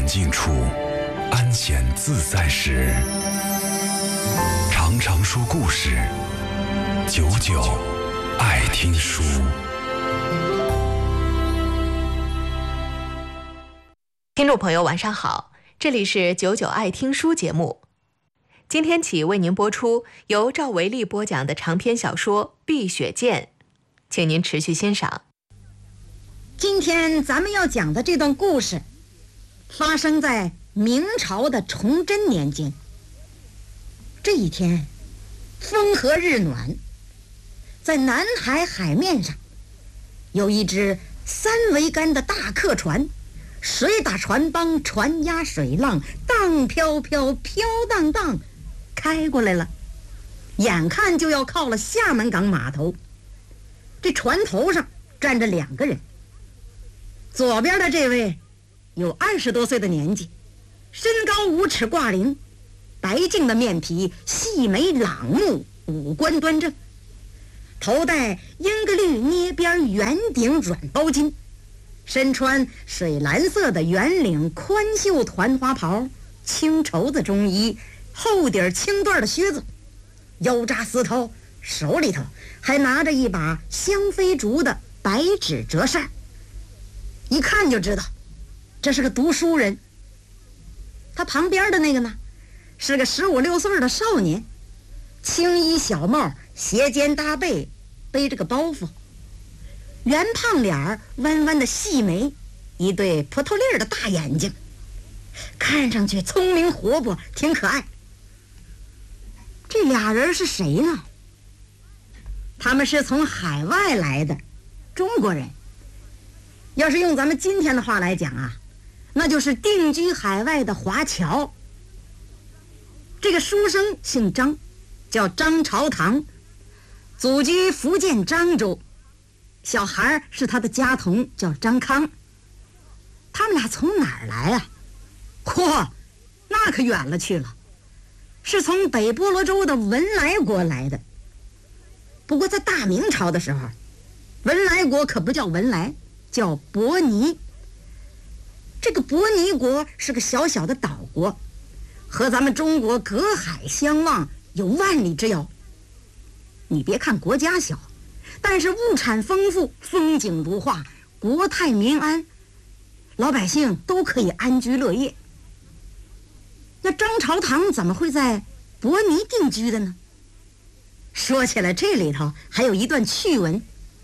静处，安闲自在时，常常说故事，久久爱听书。 听众朋友晚上好，这里是久久爱听书节目。今天起为您播出由赵维利播讲的长篇小说《碧血剑》，请您持续欣赏。 今天咱们要讲的这段故事发生在明朝的崇祯年间。这一天风和日暖，在南海海面上有一只3桅杆的大客船，水打船帮，船压水浪，荡飘飘，飘荡荡，开过来了，眼看就要靠了厦门港码头。这船头上站着2个人，左边的这位有20多岁的年纪，身高5尺挂零，白净的面皮，细眉朗目，五官端正，头戴英格绿捏边圆顶软包巾，身穿水蓝色的圆领宽袖团花袍，青绸子中衣，厚底青缎的靴子，腰扎丝绦，手里头还拿着一把香妃竹的白纸折扇，一看就知道这是个读书人。他旁边的那个呢，是个15、16岁的少年，青衣小帽，斜肩搭背，背着个包袱，圆胖脸儿，弯弯的细眉，一对葡萄粒的大眼睛，看上去聪明活泼，挺可爱。这俩人是谁呢？他们是从海外来的中国人，要是用咱们今天的话来讲啊，那就是定居海外的华侨。这个书生姓张，叫张朝堂，祖居福建漳州，小孩是他的家童，叫张康。他们俩从哪儿来啊？嚯，那可远了去了，是从北波罗州的文莱国来的。不过在大明朝的时候，文莱国可不叫文莱，叫伯尼。这个伯尼国是个小小的岛国，和咱们中国隔海相望，有万里之遥。你别看国家小，但是物产丰富，风景如画，国泰民安，老百姓都可以安居乐业。那张朝堂怎么会在伯尼定居的呢？说起来这里头还有一段趣闻。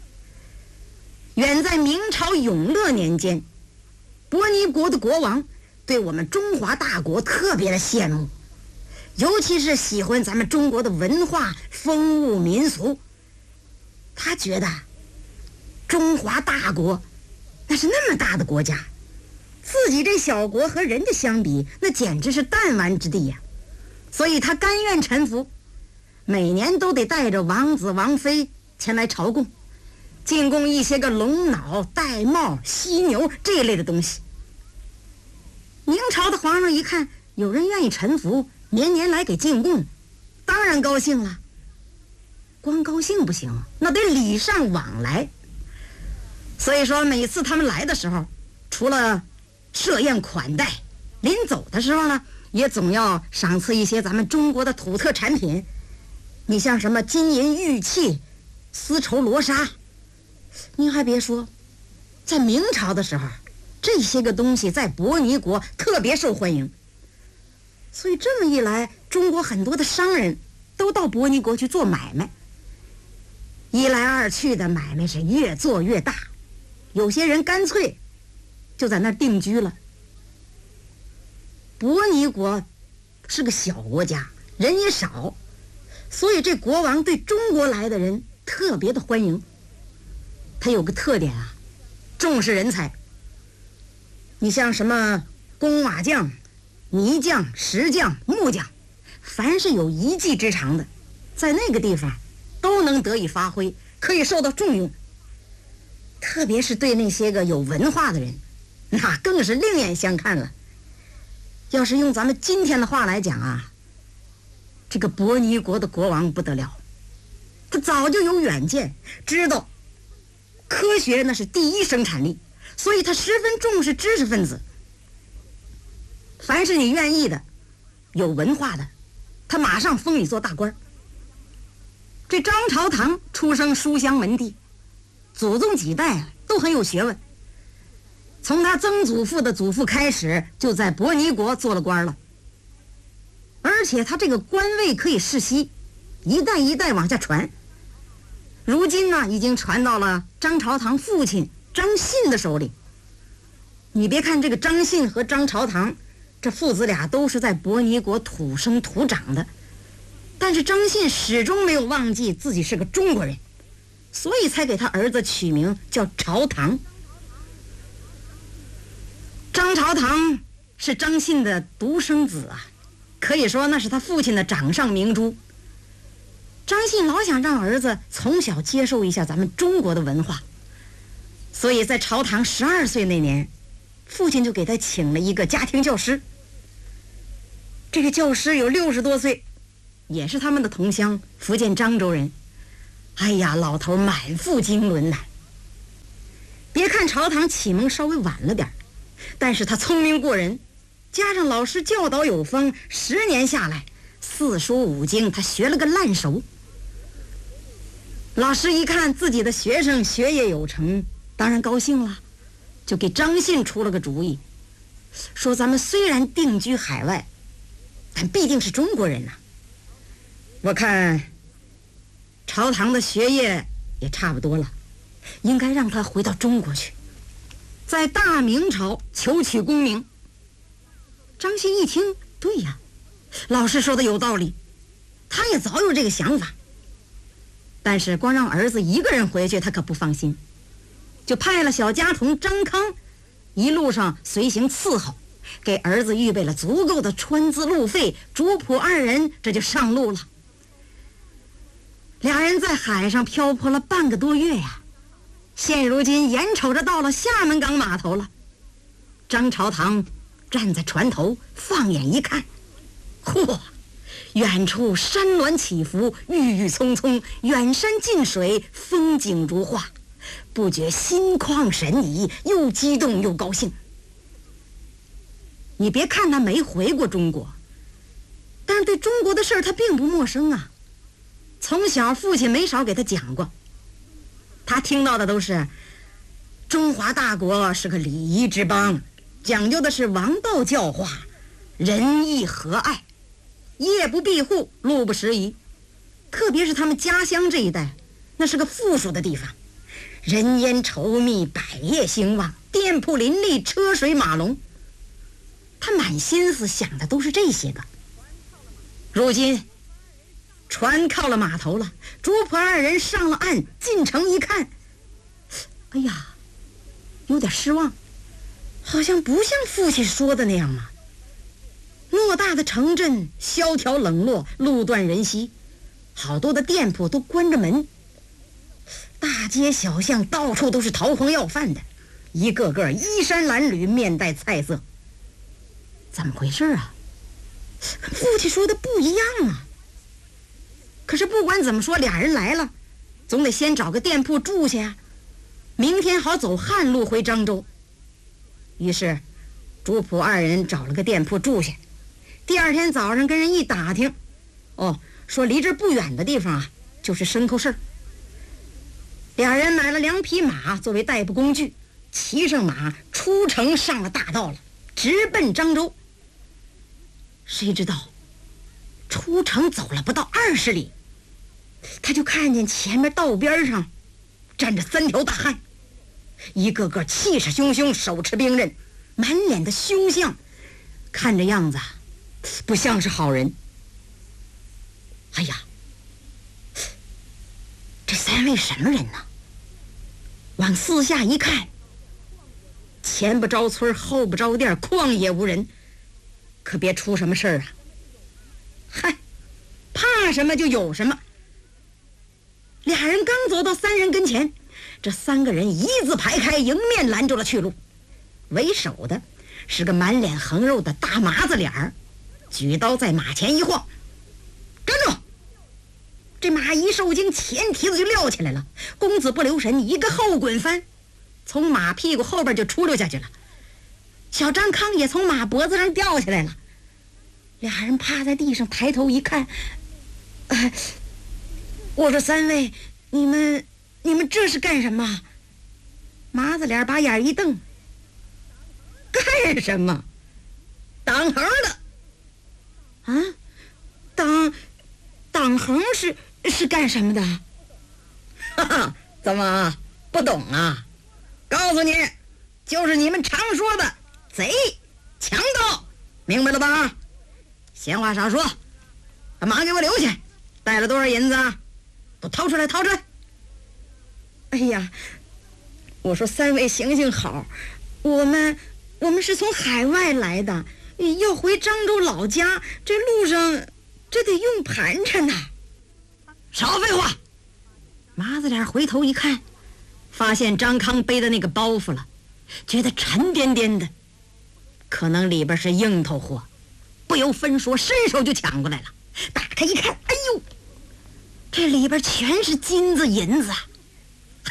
远在明朝永乐年间，伯尼国的国王对我们中华大国特别的羡慕，尤其是喜欢咱们中国的文化风物民俗。他觉得中华大国那是那么大的国家，自己这小国和人家相比，那简直是弹丸之地呀。所以他甘愿臣服，每年都得带着王子王妃前来朝贡，进贡一些个龙脑、玳瑁、犀牛这一类的东西。明朝的皇上一看有人愿意臣服，年年来给进贡，当然高兴了。光高兴不行，那得礼尚往来。所以说每次他们来的时候，除了设宴款待，临走的时候呢，也总要赏赐一些咱们中国的土特产品。你像什么金银玉器、丝绸罗纱，您还别说，在明朝的时候，这些个东西在伯尼国特别受欢迎。所以这么一来，中国很多的商人都到伯尼国去做买卖，一来二去的买卖是越做越大，有些人干脆就在那儿定居了。伯尼国是个小国家，人也少，所以这国王对中国来的人特别的欢迎。他有个特点啊，重视人才。你像什么工瓦匠、泥匠、石匠、木匠，凡是有一技之长的，在那个地方都能得以发挥，可以受到重用。特别是对那些个有文化的人，那更是另眼相看了。要是用咱们今天的话来讲啊，这个伯尼国的国王不得了，他早就有远见，知道科学那是第一生产力，所以他十分重视知识分子。 凡是你愿意的，有文化的，他马上封你做大官。这张朝堂出生书香门第，祖宗几代都很有学问。从他曾祖父的祖父开始，就在伯尼国做了官了。而且他这个官位可以世袭，一代一代往下传。如今呢，已经传到了张朝堂父亲张信的手里。你别看这个张信和张朝堂，这父子俩都是在伯尼国土生土长的，但是张信始终没有忘记自己是个中国人，所以才给他儿子取名叫朝堂。张朝堂是张信的独生子啊，可以说那是他父亲的掌上明珠。张信老想让儿子从小接受一下咱们中国的文化，所以在朝堂12岁那年，父亲就给他请了一个家庭教师。这个教师有60多岁，也是他们的同乡，福建漳州人。哎呀，老头满腹经纶呐。别看朝堂启蒙稍微晚了点，但是他聪明过人，加上老师教导有方，10年下来4书5经他学了个烂熟。老师一看自己的学生学业有成，当然高兴了，就给张信出了个主意，说咱们虽然定居海外，但必定是中国人呐。我看朝堂的学业也差不多了，应该让他回到中国去，在大明朝求取功名。张信一听，对呀，老师说的有道理，他也早有这个想法。但是光让儿子一个人回去他可不放心，就派了小家童张康一路上随行伺候，给儿子预备了足够的穿资路费，主仆2人这就上路了。俩人在海上漂泊了半个多月呀，现如今眼瞅着到了厦门港码头了。张朝堂站在船头，放眼一看，嚯，远处山峦起伏，郁郁葱葱，远山近水，风景如画，不觉心旷神怡，又激动又高兴。你别看他没回过中国，但是对中国的事儿他并不陌生啊。从小父亲没少给他讲过，他听到的都是中华大国是个礼仪之邦，讲究的是王道教化，仁义和爱，夜不闭户，路不拾遗。特别是他们家乡这一带，那是个富庶的地方，人烟稠密，百业兴旺，店铺林立，车水马龙。他满心思想的都是这些个。如今船靠了码头了，主仆2人上了岸，进城一看，哎呀，有点失望，好像不像父亲说的那样嘛。偌大的城镇萧条冷落，路断人稀，好多的店铺都关着门，大街小巷到处都是逃荒要饭的，一个个衣衫褴褛，面带菜色。怎么回事啊？父亲说的不一样啊。可是不管怎么说，俩人来了，总得先找个店铺住下呀，明天好走旱路回漳州。于是主仆2人找了个店铺住下。第2天早上跟人一打听，说离这不远的地方啊，就是牲口市。俩人买了2匹马作为代步工具，骑上马出城上了大道了，直奔漳州。谁知道出城走了不到20里，他就看见前面道边上站着3条大汉，一个个气势汹汹，手持兵刃，满脸的凶相，看着样子不像是好人。哎呀，这3位什么人呢？往四下一看，前不着村后不着店，旷野无人，可别出什么事儿啊。嗨，怕什么就有什么。俩人刚走到3人跟前，这3个人一字排开，迎面拦住了去路。为首的是个满脸横肉的大麻子脸儿，举刀在马前一晃，站住！这马一受惊，前蹄子就撂起来了，公子不留神，一个后滚翻，从马屁股后边就出溜下去了。 小张康也从马脖子上掉下来了。俩人趴在地上，抬头一看，我说三位，你们这是干什么？麻子脸把眼一瞪，干什么？挡横的。啊，挡横是干什么的？哈哈，怎么不懂啊？告诉你，就是你们常说的贼、强盗，明白了吧？闲话少说，把马给我留下，带了多少银子啊？都掏出来，掏出来！哎呀，我说三位行行好，我们是从海外来的，要回漳州老家，这路上这得用盘缠呐。少废话！麻子脸回头一看，发现张康背的那个包袱了，觉得沉甸甸的，可能里边是硬头货，不由分说伸手就抢过来了。打开一看，哎呦，这里边全是金子银子啊！